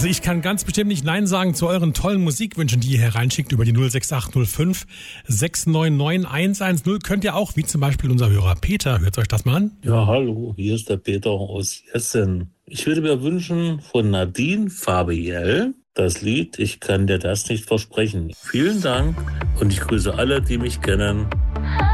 Also ich kann ganz bestimmt nicht Nein sagen zu euren tollen Musikwünschen, die ihr hereinschickt über die 06805 699 110. Könnt ihr auch, wie zum Beispiel unser Hörer Peter. Hört euch das mal an. Ja, hallo, hier ist der Peter aus Essen. Ich würde mir wünschen von Nadine Fabiel das Lied Ich kann dir das nicht versprechen. Vielen Dank und ich grüße alle, die mich kennen.